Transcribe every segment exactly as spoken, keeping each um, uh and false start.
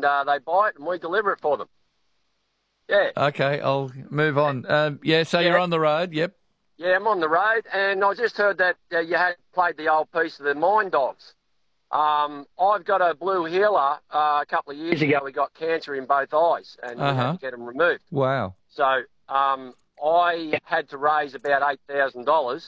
and uh, they buy it and we deliver it for them. Yeah. Okay, I'll move on. Um, yeah, so Yeah. you're on the road, yep. Yeah, I'm on the road, and I just heard that uh, you had played the old piece of the Mine Dogs. Um, I've got a blue heeler. Uh, a couple of years ago, we got cancer in both eyes, and we Uh-huh. had to get them removed. Wow. So um, I had to raise about eight thousand dollars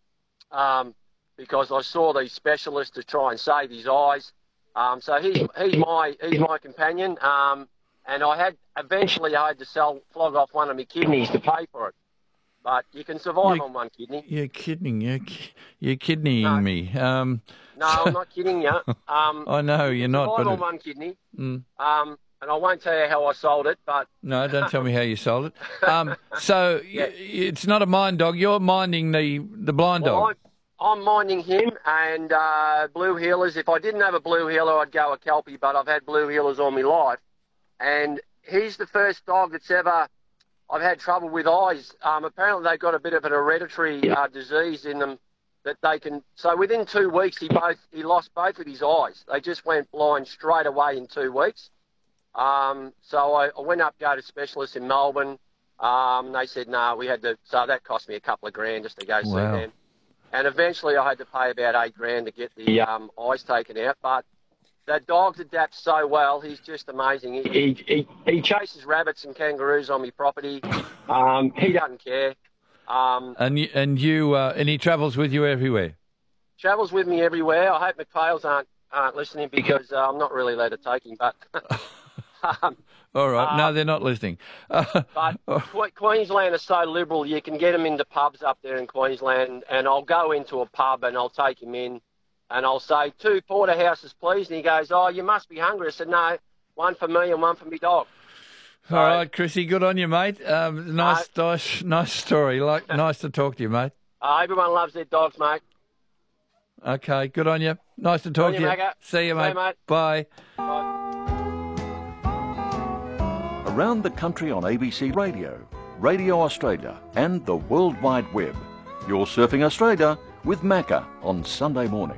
um, because I saw these specialists to try and save his eyes. Um, so he's he's my he's my companion, um, and I had eventually I had to sell flog off one of my kidneys to pay for it. But you can survive You- on one kidney. You're kidding, you're, ki- you're kidneying No. me. Um, No, I'm not kidding you. Um, I know you're not, survive but... on It, one kidney. mm, Um, and I won't tell you how I sold it, but no, don't tell me how you sold it. Um, so y- Yeah. it's not a mind dog, you're minding the, the blind well, dog. I'm, I'm minding him and uh, blue heelers. If I didn't have a blue heeler, I'd go a Kelpie, but I've had blue heelers all my life. And he's the first dog that's ever... I've had trouble with eyes. Um, apparently they've got a bit of an hereditary uh, disease in them that they can... So within two weeks, he both he lost both of his eyes. They just went blind straight away in two weeks. Um, so I, I went up, go to specialists in Melbourne. Um, they said, no, we had to... So that cost me a couple of grand just to go see Wow. them. And eventually I had to pay about eight grand to get the um, eyes taken out. But that dog's adapts so well. He's just amazing. He, he, he, he chases rabbits and kangaroos on my property. Um, he doesn't care. Um, And you, and you uh, and he travels with you everywhere. travels with me everywhere. I hope McPhails aren't, aren't listening because uh, I'm not really allowed to take him. But um, All right. Uh, no, they're not listening. but Que- Queensland is so liberal. You can get him into pubs up there in Queensland, and I'll go into a pub and I'll take him in. And I'll say, two porterhouses, please. And he goes, oh, you must be hungry. I said, no, one for me and one for me dog. All right, Chrissy, good on you, mate. Um, nice, nice, nice story. Like, nice to talk to you, mate. Uh, everyone loves their dogs, mate. Okay, good on you. Nice to talk on to you, you. Magga. See you, See mate. you, mate. Bye. Around the country on A B C Radio, Radio Australia and the World Wide Web. You're Surfing Australia with Macca on Sunday morning.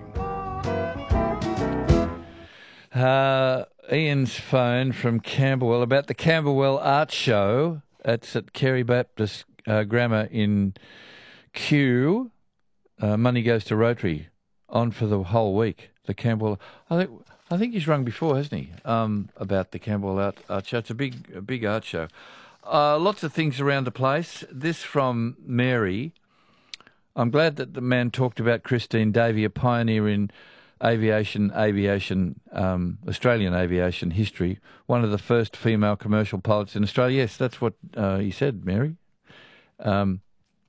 Uh, Ian's phone from Camberwell about the Camberwell Art Show. It's at Carey Baptist uh, Grammar in Kew. Uh, money goes to Rotary. On for the whole week. The Camberwell. I think I think he's rung before, hasn't he? Um, about the Camberwell Art, art Show. It's a big a big art show. Uh, lots of things around the place. This from Mary. I'm glad that the man talked about Christine Davey, a pioneer in aviation, aviation, um, Australian aviation history, one of the first female commercial pilots in Australia. Yes, that's what uh, he said, Mary. Um,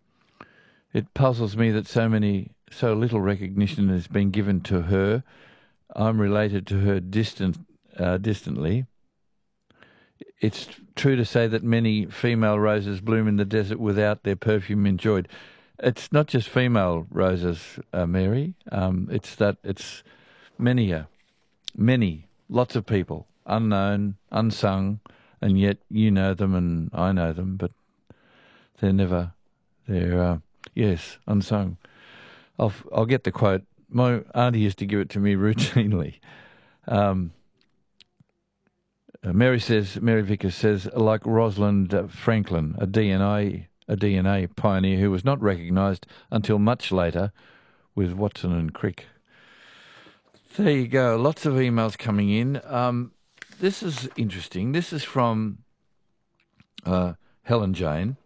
it puzzles me that so many, so little recognition has been given to her. I'm related to her distant, uh, distantly. It's true to say that many female roses bloom in the desert without their perfume enjoyed. It's not just female roses, uh, Mary. Um, it's that it's many, uh, many, lots of people, unknown, unsung, and yet you know them and I know them, but they're never, they're, uh, yes, unsung. I'll, I'll get the quote. My auntie used to give it to me routinely. Um, uh, Mary says, Mary Vickers says, like Rosalind uh, Franklin, a D N A a D N A pioneer who was not recognised until much later with Watson and Crick. There you go. Lots of emails coming in. Um, this is interesting. This is from uh, Helen Jane.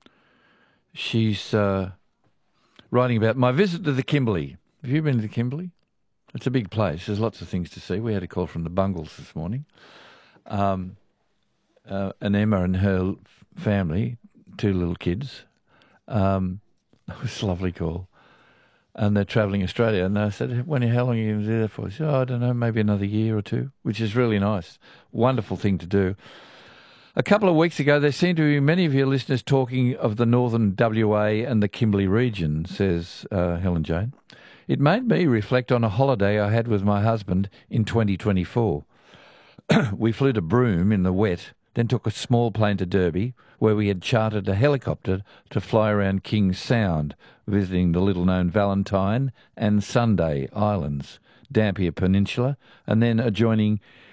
She's uh, writing about my visit to the Kimberley. Have you been to the Kimberley? It's a big place. There's lots of things to see. We had a call from the Bungles this morning. Um, uh, and Emma and her family, two little kids. Um, it was a lovely call. And they're travelling Australia. And I said, when, how long are you going to do that for? She said, oh, I don't know, maybe another year or two, which is really nice. Wonderful thing to do. A couple of weeks ago, there seemed to be many of your listeners talking of the northern W A and the Kimberley region, says uh, Helen Jane. It made me reflect on a holiday I had with my husband in twenty twenty-four. We flew to Broome in the wet, then took a small plane to Derby, where we had chartered a helicopter to fly around King's Sound, visiting the little-known Valentine and Sunday Islands, Dampier Peninsula, and then adjoining